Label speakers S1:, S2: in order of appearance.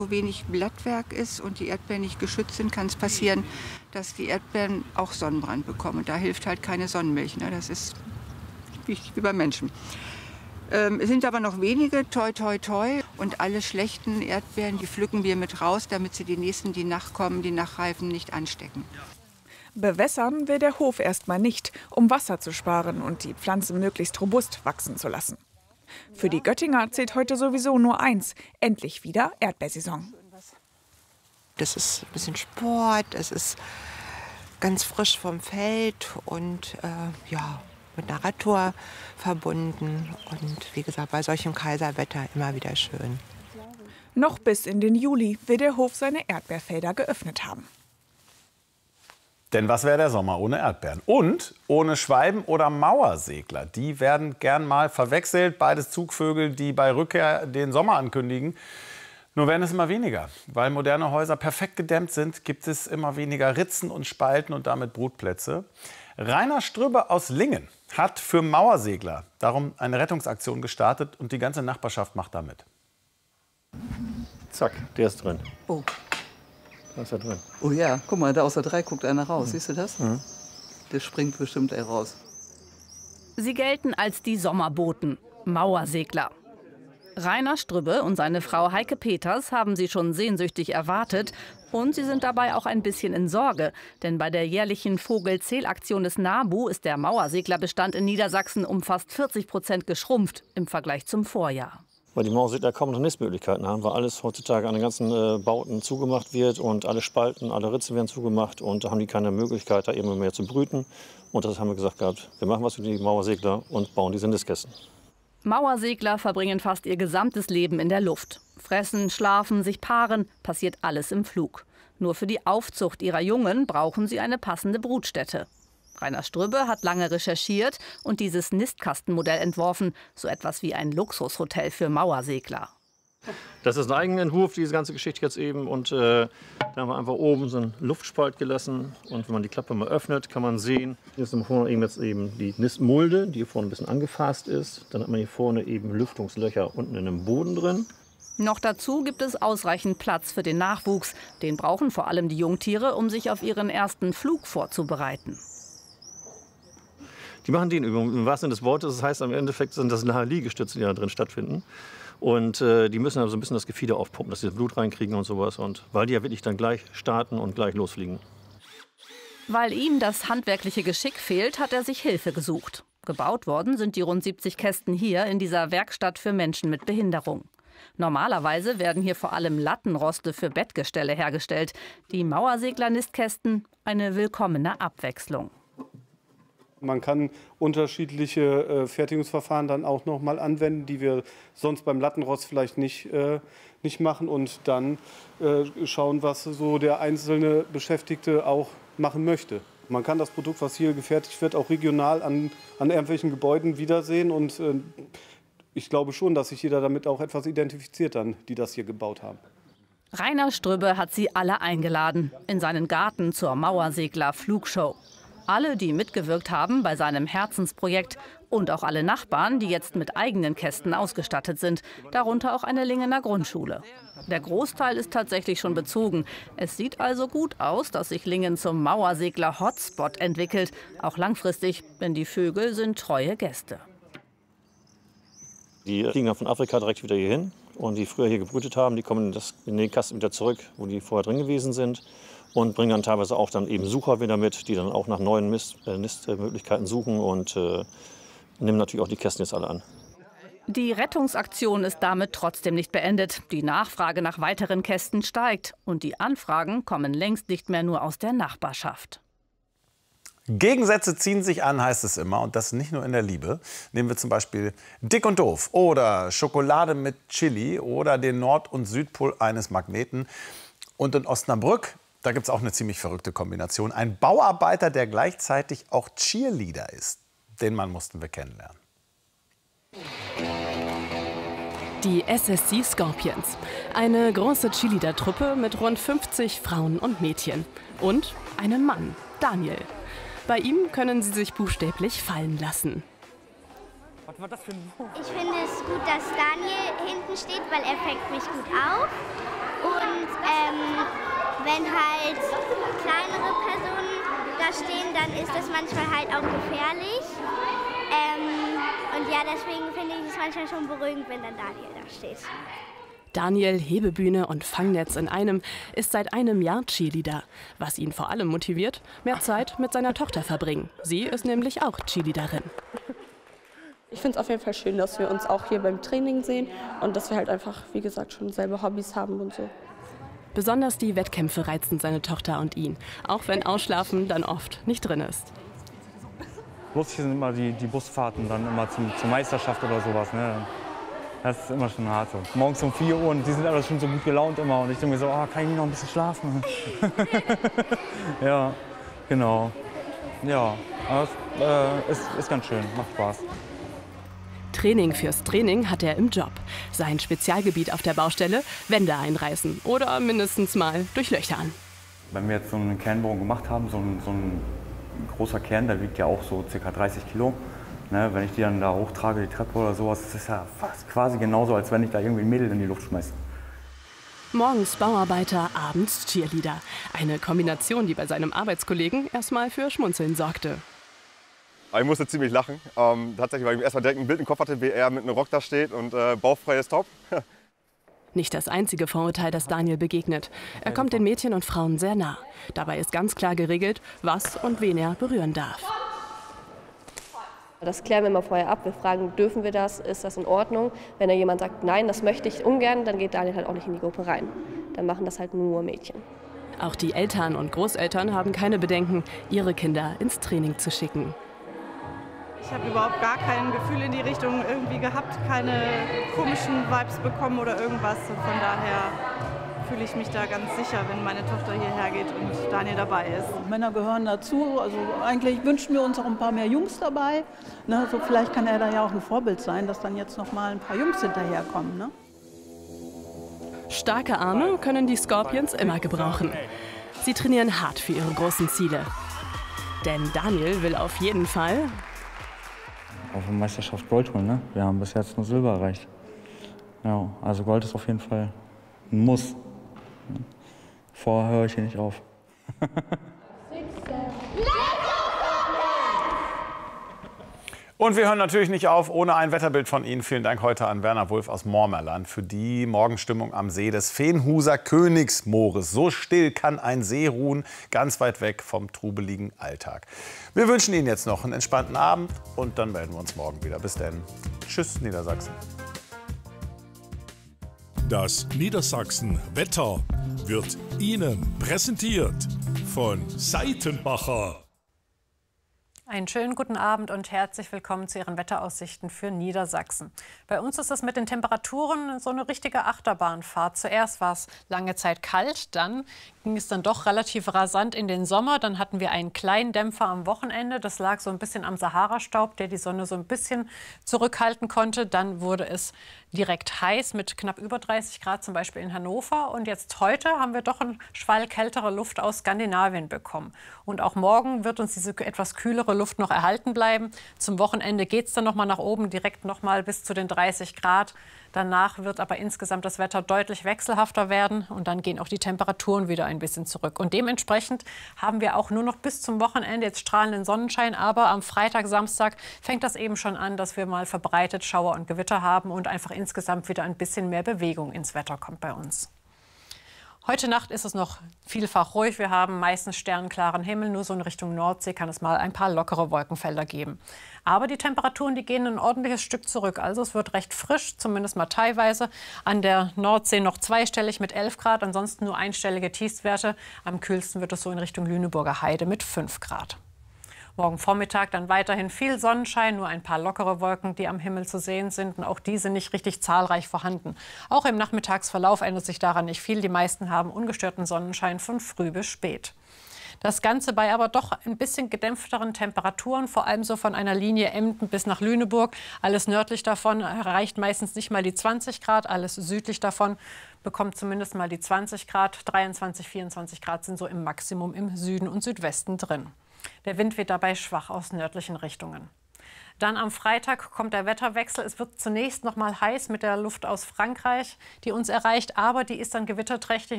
S1: Wo wenig Blattwerk ist und die Erdbeeren nicht geschützt sind, kann es passieren, dass die Erdbeeren auch Sonnenbrand bekommen. Und da hilft halt keine Sonnenmilch. Ne? Das ist wie bei Menschen. Es sind aber noch wenige, toi, toi, toi. Und alle schlechten Erdbeeren, die pflücken wir mit raus, damit sie die nächsten, die nachkommen, die nachreifen, nicht anstecken.
S2: Bewässern will der Hof erstmal nicht, um Wasser zu sparen und die Pflanzen möglichst robust wachsen zu lassen. Für die Göttinger zählt heute sowieso nur eins: endlich wieder Erdbeersaison.
S3: Das ist ein bisschen Sport, es ist ganz frisch vom Feld und mit einer Radtour verbunden. Und wie gesagt, bei solchem Kaiserwetter immer wieder schön.
S2: Noch bis in den Juli will der Hof seine Erdbeerfelder geöffnet haben.
S4: Denn was wäre der Sommer ohne Erdbeeren? Und ohne Schwalben oder Mauersegler. Die werden gern mal verwechselt. Beides Zugvögel, die bei Rückkehr den Sommer ankündigen. Nur werden es immer weniger. Weil moderne Häuser perfekt gedämmt sind, gibt es immer weniger Ritzen und Spalten und damit Brutplätze. Rainer Strübbe aus Lingen hat für Mauersegler darum eine Rettungsaktion gestartet und die ganze Nachbarschaft macht da mit.
S5: Zack, der ist drin.
S6: Oh.
S5: Da ist er drin.
S6: Oh ja, guck mal, da aus der 3 guckt einer raus. Siehst du das? Der springt bestimmt raus.
S7: Sie gelten als die Sommerboten, Mauersegler. Rainer Strübbe und seine Frau Heike Peters haben sie schon sehnsüchtig erwartet. Und sie sind dabei auch ein bisschen in Sorge. Denn bei der jährlichen Vogelzählaktion des NABU ist der Mauerseglerbestand in Niedersachsen um fast 40% geschrumpft im Vergleich zum Vorjahr.
S5: Weil die Mauersegler kaum noch Nistmöglichkeiten haben, weil alles heutzutage an den ganzen Bauten zugemacht wird und alle Spalten, alle Ritzen werden zugemacht und da haben die keine Möglichkeit, da eben mehr zu brüten. Und das haben wir gesagt gehabt, wir machen was für die Mauersegler und bauen diese Nistkästen.
S7: Mauersegler verbringen fast ihr gesamtes Leben in der Luft. Fressen, schlafen, sich paaren, passiert alles im Flug. Nur für die Aufzucht ihrer Jungen brauchen sie eine passende Brutstätte. Rainer Strübbe hat lange recherchiert und dieses Nistkastenmodell entworfen, so etwas wie ein Luxushotel für Mauersegler.
S5: Das ist ein eigener Entwurf, diese ganze Geschichte jetzt eben. Und da haben wir einfach oben so einen Luftspalt gelassen. Und wenn man die Klappe mal öffnet, kann man sehen, hier ist vorne jetzt eben die Nistmulde, die hier vorne ein bisschen angefasst ist. Dann hat man hier vorne eben Lüftungslöcher unten in dem Boden drin.
S7: Noch dazu gibt es ausreichend Platz für den Nachwuchs. Den brauchen vor allem die Jungtiere, um sich auf ihren ersten Flug vorzubereiten.
S5: Die machen den Übungen im wahrsten Sinne des Wortes. Das heißt, im Endeffekt sind das nahe Liegestütze, die da drin stattfinden. Und die müssen also ein bisschen das Gefieder aufpumpen, dass sie das Blut reinkriegen und sowas. Und weil die ja wirklich dann gleich starten und gleich losfliegen.
S7: Weil ihm das handwerkliche Geschick fehlt, hat er sich Hilfe gesucht. Gebaut worden sind die rund 70 Kästen hier in dieser Werkstatt für Menschen mit Behinderung. Normalerweise werden hier vor allem Lattenroste für Bettgestelle hergestellt. Die Mauersegler-Nistkästen eine willkommene Abwechslung.
S8: Man kann unterschiedliche Fertigungsverfahren dann auch noch mal anwenden, die wir sonst beim Lattenrost vielleicht nicht machen und dann schauen, was so der einzelne Beschäftigte auch machen möchte. Man kann das Produkt, was hier gefertigt wird, auch regional an irgendwelchen Gebäuden wiedersehen und ich glaube schon, dass sich jeder damit auch etwas identifiziert, dann, die das hier gebaut haben.
S7: Rainer Strübbe hat sie alle eingeladen in seinen Garten zur Mauersegler-Flugshow. Alle, die mitgewirkt haben bei seinem Herzensprojekt und auch alle Nachbarn, die jetzt mit eigenen Kästen ausgestattet sind, darunter auch eine Lingener Grundschule. Der Großteil ist tatsächlich schon bezogen. Es sieht also gut aus, dass sich Lingen zum Mauersegler-Hotspot entwickelt, auch langfristig, denn die Vögel sind treue Gäste.
S5: Die fliegen dann von Afrika direkt wieder hier hin und die früher hier gebrütet haben, die kommen in den Kasten wieder zurück, wo die vorher drin gewesen sind. Und bringen dann teilweise auch dann eben Sucher wieder mit, die dann auch nach neuen Nistmöglichkeiten suchen und nehmen natürlich auch die Kästen jetzt alle an.
S7: Die Rettungsaktion ist damit trotzdem nicht beendet. Die Nachfrage nach weiteren Kästen steigt und die Anfragen kommen längst nicht mehr nur aus der Nachbarschaft.
S4: Gegensätze ziehen sich an, heißt es immer. Und das nicht nur in der Liebe. Nehmen wir zum Beispiel Dick und Doof oder Schokolade mit Chili oder den Nord- und Südpol eines Magneten. Und in Osnabrück, da gibt es auch eine ziemlich verrückte Kombination. Ein Bauarbeiter, der gleichzeitig auch Cheerleader ist. Den Mann mussten wir kennenlernen.
S9: Die SSC Scorpions. Eine große Cheerleader-Truppe mit rund 50 Frauen und Mädchen. Und einem Mann, Daniel. Bei ihm können sie sich buchstäblich fallen lassen.
S10: Ich finde es gut, dass Daniel hinten steht, weil er fängt mich gut auf. wenn halt kleinere Personen da stehen, dann ist das manchmal halt auch gefährlich. Und ja, deswegen finde ich es manchmal schon beruhigend, wenn dann Daniel da steht.
S9: Daniel, Hebebühne und Fangnetz in einem, ist seit einem Jahr Cheerleader. Was ihn vor allem motiviert, mehr Zeit mit seiner Tochter verbringen. Sie ist nämlich auch Cheerleaderin.
S11: Ich finde es auf jeden Fall schön, dass wir uns auch hier beim Training sehen und dass wir halt einfach, wie gesagt, schon selber Hobbys haben und so.
S9: Besonders die Wettkämpfe reizen seine Tochter und ihn, auch wenn Ausschlafen dann oft nicht drin ist.
S12: Lustig sind immer die Busfahrten dann immer zur Meisterschaft oder sowas. Ne? Das ist immer schon hart. So. Morgens um 4 Uhr und die sind alle schon so gut gelaunt immer. Und ich denke mir so, oh, kann ich nicht noch ein bisschen schlafen? Ja, genau. Ja, ist ganz schön, macht Spaß.
S9: Training fürs Training hat er im Job. Sein Spezialgebiet auf der Baustelle, Wände einreißen oder mindestens mal durchlöchern.
S12: Wenn wir jetzt so einen Kernbohren gemacht haben, so ein großer Kern, der wiegt ja auch so ca. 30 Kilo. Ne, wenn ich die dann da hochtrage, die Treppe oder sowas, das ist ja fast quasi genauso, als wenn ich da irgendwie ein Mädel in die Luft schmeiße.
S9: Morgens Bauarbeiter, abends Cheerleader. Eine Kombination, die bei seinem Arbeitskollegen erstmal für Schmunzeln sorgte.
S13: Ich musste ziemlich lachen. Tatsächlich, weil ich erstmal direkt ein Bild im Kopf hatte, wie er mit einem Rock da steht und bauchfreies Top.
S9: Nicht das einzige Vorurteil, das Daniel begegnet. Er kommt den Mädchen und Frauen sehr nah. Dabei ist ganz klar geregelt, was und wen er berühren darf.
S11: Das klären wir immer vorher ab. Wir fragen, dürfen wir das? Ist das in Ordnung? Wenn da jemand sagt, nein, das möchte ich ungern, dann geht Daniel halt auch nicht in die Gruppe rein. Dann machen das halt nur Mädchen.
S9: Auch die Eltern und Großeltern haben keine Bedenken, ihre Kinder ins Training zu schicken.
S14: Ich habe überhaupt gar kein Gefühl in die Richtung irgendwie gehabt, keine komischen Vibes bekommen oder irgendwas. Von daher fühle ich mich da ganz sicher, wenn meine Tochter hierher geht und Daniel dabei ist.
S15: Männer gehören dazu. Also eigentlich wünschen wir uns auch ein paar mehr Jungs dabei. Ne, so vielleicht kann er da ja auch ein Vorbild sein, dass dann jetzt noch mal ein paar Jungs hinterherkommen. Ne?
S9: Starke Arme können die Scorpions immer gebrauchen. Sie trainieren hart für ihre großen Ziele. Denn Daniel will auf jeden Fall
S12: auf der Meisterschaft Gold holen. Ne? Wir haben bis jetzt nur Silber erreicht. Ja, also Gold ist auf jeden Fall ein Muss. Vorher höre ich hier nicht auf.
S4: Und wir hören natürlich nicht auf ohne ein Wetterbild von Ihnen. Vielen Dank heute an Werner Wulff aus Mormerland für die Morgenstimmung am See des Veenhuser Königsmoores. So still kann ein See ruhen, ganz weit weg vom trubeligen Alltag. Wir wünschen Ihnen jetzt noch einen entspannten Abend und dann melden wir uns morgen wieder. Bis dann. Tschüss, Niedersachsen.
S16: Das Niedersachsen-Wetter wird Ihnen präsentiert von Seitenbacher.
S17: Einen schönen guten Abend und herzlich willkommen zu Ihren Wetteraussichten für Niedersachsen. Bei uns ist es mit den Temperaturen so eine richtige Achterbahnfahrt. Zuerst war es lange Zeit kalt, dann ging es dann doch relativ rasant in den Sommer. Dann hatten wir einen kleinen Dämpfer am Wochenende. Das lag so ein bisschen am Sahara-Staub, der die Sonne so ein bisschen zurückhalten konnte. Dann wurde es direkt heiß mit knapp über 30 Grad, zum Beispiel in Hannover. Und jetzt heute haben wir doch einen Schwall kältere Luft aus Skandinavien bekommen. Und auch morgen wird uns diese etwas kühlere Luft noch erhalten bleiben. Zum Wochenende geht es dann noch mal nach oben, direkt noch mal bis zu den 30 Grad. Danach wird aber insgesamt das Wetter deutlich wechselhafter werden und dann gehen auch die Temperaturen wieder ein bisschen zurück. Und dementsprechend haben wir auch nur noch bis zum Wochenende jetzt strahlenden Sonnenschein. Aber am Freitag, Samstag fängt das eben schon an, dass wir mal verbreitet Schauer und Gewitter haben und einfach insgesamt wieder ein bisschen mehr Bewegung ins Wetter kommt bei uns. Heute Nacht ist es noch vielfach ruhig. Wir haben meistens sternklaren Himmel. Nur so in Richtung Nordsee kann es mal ein paar lockere Wolkenfelder geben. Aber die Temperaturen, die gehen ein ordentliches Stück zurück. Also es wird recht frisch, zumindest mal teilweise. An der Nordsee noch zweistellig mit 11 Grad, ansonsten nur einstellige Tiefstwerte. Am kühlsten wird es so in Richtung Lüneburger Heide mit 5 Grad. Morgen Vormittag dann weiterhin viel Sonnenschein, nur ein paar lockere Wolken, die am Himmel zu sehen sind. Und auch diese nicht richtig zahlreich vorhanden. Auch im Nachmittagsverlauf ändert sich daran nicht viel. Die meisten haben ungestörten Sonnenschein von früh bis spät. Das Ganze bei aber doch ein bisschen gedämpfteren Temperaturen, vor allem so von einer Linie Emden bis nach Lüneburg. Alles nördlich davon erreicht meistens nicht mal die 20 Grad, alles südlich davon bekommt zumindest mal die 20 Grad. 23, 24 Grad sind so im Maximum im Süden und Südwesten drin. Der Wind weht dabei schwach aus nördlichen Richtungen. Dann am Freitag kommt der Wetterwechsel. Es wird zunächst noch mal heiß mit der Luft aus Frankreich, die uns erreicht, aber die ist dann gewitterträchtig.